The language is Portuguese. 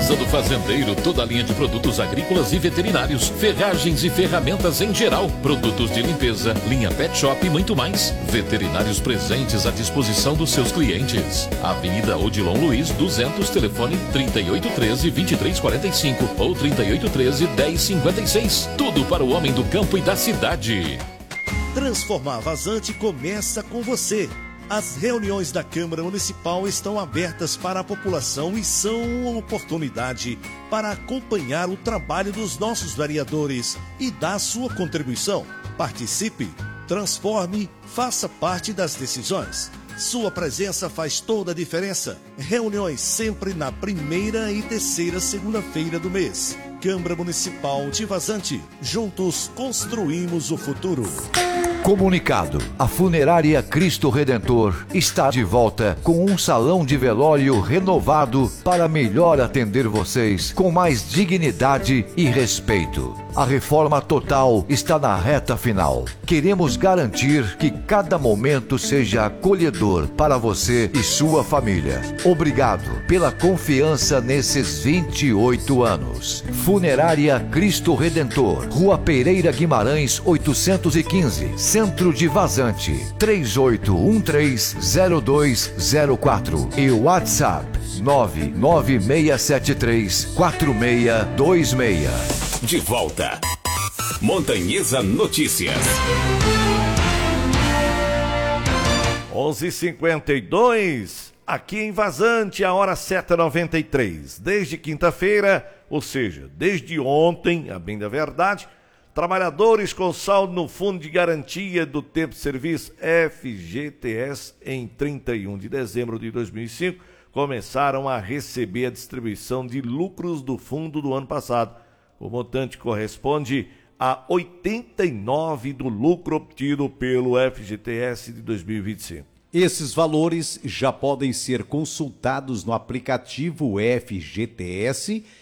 Casa do Fazendeiro, toda a linha de produtos agrícolas e veterinários, ferragens e ferramentas em geral, produtos de limpeza, linha pet shop e muito mais. Veterinários presentes à disposição dos seus clientes. Avenida Odilon Luiz, 200, telefone 3813-2345 ou 3813-1056. Tudo para o homem do campo e da cidade. Transformar Vazante começa com você. As reuniões da Câmara Municipal estão abertas para a população e são uma oportunidade para acompanhar o trabalho dos nossos vereadores e dar sua contribuição. Participe, transforme, faça parte das decisões. Sua presença faz toda a diferença. Reuniões sempre na primeira e terceira segunda-feira do mês. Câmara Municipal de Vazante. Juntos construímos o futuro. Comunicado: a Funerária Cristo Redentor está de volta com um salão de velório renovado para melhor atender vocês com mais dignidade e respeito. A reforma total está na reta final. Queremos garantir que cada momento seja acolhedor para você e sua família. Obrigado pela confiança nesses 28 anos. Funerária Cristo Redentor, Rua Pereira Guimarães, 815, Centro de Vazante, 38130204 e WhatsApp 996734626. De volta. Montanhesa Notícias. 11h52, aqui em Vazante, a hora 7h93. Desde quinta-feira, ou seja, desde ontem, a bem da verdade, trabalhadores com saldo no Fundo de Garantia do Tempo de Serviço FGTS em 31 de dezembro de 2005 começaram a receber a distribuição de lucros do fundo do ano passado. O montante corresponde a 89% do lucro obtido pelo FGTS de 2025. Esses valores já podem ser consultados no aplicativo FGTS